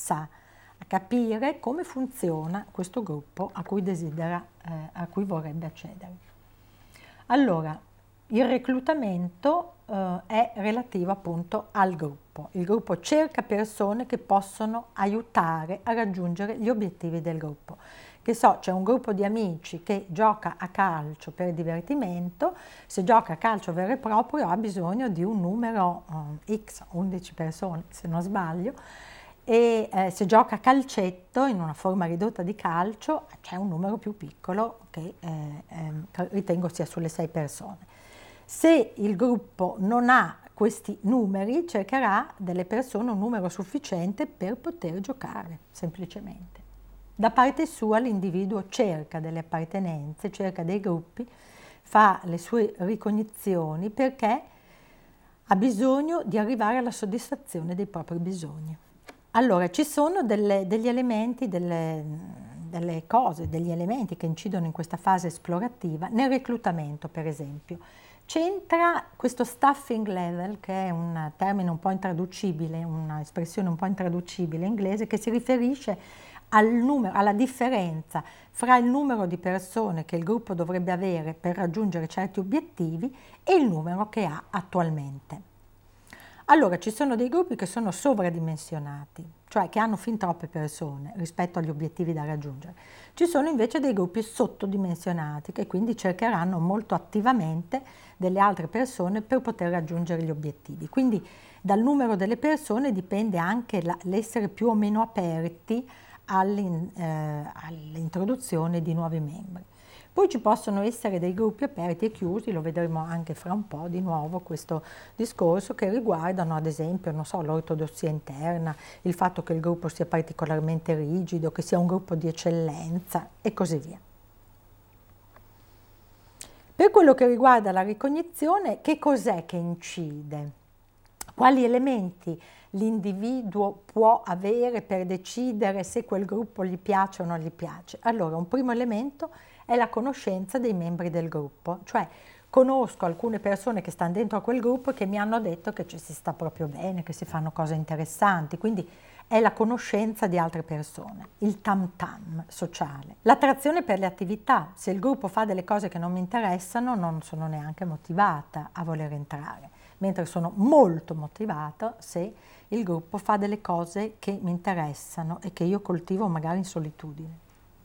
possa capire come funziona questo gruppo a cui vorrebbe accedere. Allora, il reclutamento è relativo appunto al gruppo. Il gruppo cerca persone che possono aiutare a raggiungere gli obiettivi del gruppo. Che so, c'è un gruppo di amici che gioca a calcio per divertimento, se gioca a calcio vero e proprio ha bisogno di un numero X, 11 persone se non sbaglio, e se gioca a calcetto in una forma ridotta di calcio c'è un numero più piccolo che ritengo sia sulle 6 persone. Se il gruppo non ha questi numeri, cercherà delle persone un numero sufficiente per poter giocare, semplicemente. Da parte sua l'individuo cerca delle appartenenze, cerca dei gruppi, fa le sue ricognizioni perché ha bisogno di arrivare alla soddisfazione dei propri bisogni. Allora, ci sono degli elementi, delle cose, degli elementi che incidono in questa fase esplorativa. Nel reclutamento, per esempio, c'entra questo staffing level, che è un termine un po' intraducibile, un'espressione un po' intraducibile inglese, che si riferisce alla differenza fra il numero di persone che il gruppo dovrebbe avere per raggiungere certi obiettivi e il numero che ha attualmente. Allora, ci sono dei gruppi che sono sovradimensionati, cioè che hanno fin troppe persone rispetto agli obiettivi da raggiungere. Ci sono invece dei gruppi sottodimensionati che quindi cercheranno molto attivamente delle altre persone per poter raggiungere gli obiettivi. Quindi dal numero delle persone dipende anche l'essere più o meno aperti all'introduzione di nuovi membri. Poi ci possono essere dei gruppi aperti e chiusi, lo vedremo anche fra un po' di nuovo questo discorso, che riguardano ad esempio, non so, l'ortodossia interna, il fatto che il gruppo sia particolarmente rigido, che sia un gruppo di eccellenza e così via. Per quello che riguarda la ricognizione, che cos'è che incide? Quali elementi l'individuo può avere per decidere se quel gruppo gli piace o non gli piace? Allora, un primo elemento è la conoscenza dei membri del gruppo, cioè conosco alcune persone che stanno dentro a quel gruppo e che mi hanno detto che ci si sta proprio bene, che si fanno cose interessanti, quindi è la conoscenza di altre persone, il tam tam sociale. L'attrazione per le attività, se il gruppo fa delle cose che non mi interessano non sono neanche motivata a voler entrare, mentre sono molto motivata se il gruppo fa delle cose che mi interessano e che io coltivo magari in solitudine.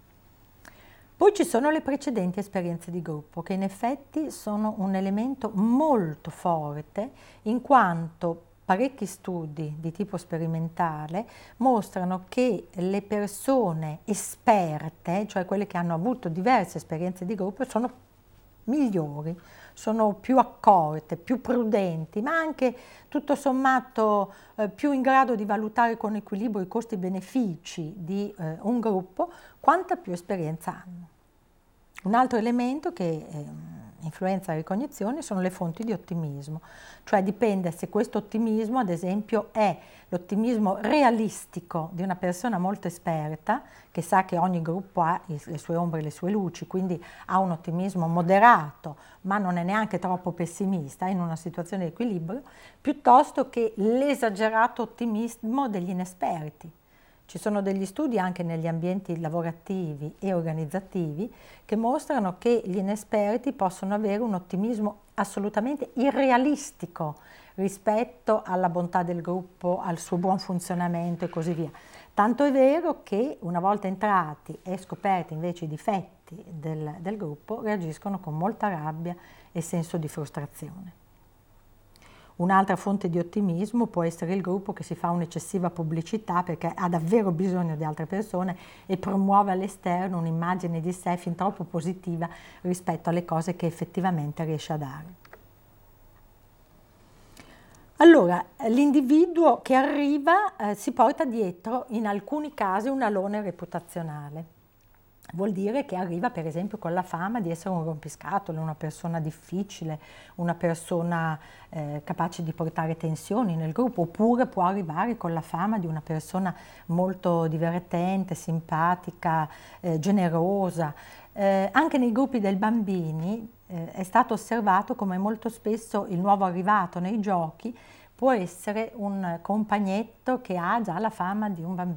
Poi ci sono le precedenti esperienze di gruppo, che in effetti sono un elemento molto forte, in quanto parecchi studi di tipo sperimentale mostrano che le persone esperte, cioè quelle che hanno avuto diverse esperienze di gruppo, sono migliori, sono più accorte, più prudenti, ma anche tutto sommato più in grado di valutare con equilibrio i costi-benefici di un gruppo, quanta più esperienza hanno. Un altro elemento che influenza la ricognizione sono le fonti di ottimismo, cioè dipende se questo ottimismo, ad esempio, è l'ottimismo realistico di una persona molto esperta, che sa che ogni gruppo ha le sue ombre e le sue luci, quindi ha un ottimismo moderato, ma non è neanche troppo pessimista, è in una situazione di equilibrio, piuttosto che l'esagerato ottimismo degli inesperti. Ci sono degli studi anche negli ambienti lavorativi e organizzativi che mostrano che gli inesperti possono avere un ottimismo assolutamente irrealistico rispetto alla bontà del gruppo, al suo buon funzionamento e così via. Tanto è vero che una volta entrati e scoperti invece i difetti del gruppo, reagiscono con molta rabbia e senso di frustrazione. Un'altra fonte di ottimismo può essere il gruppo che si fa un'eccessiva pubblicità perché ha davvero bisogno di altre persone e promuove all'esterno un'immagine di sé fin troppo positiva rispetto alle cose che effettivamente riesce a dare. Allora, l'individuo che arriva si porta dietro in alcuni casi un alone reputazionale. Vuol dire che arriva per esempio con la fama di essere un rompiscatole, una persona difficile, una persona capace di portare tensioni nel gruppo, oppure può arrivare con la fama di una persona molto divertente, simpatica, generosa. Anche nei gruppi dei bambini è stato osservato come molto spesso il nuovo arrivato nei giochi può essere un compagnetto che ha già la fama di un bambino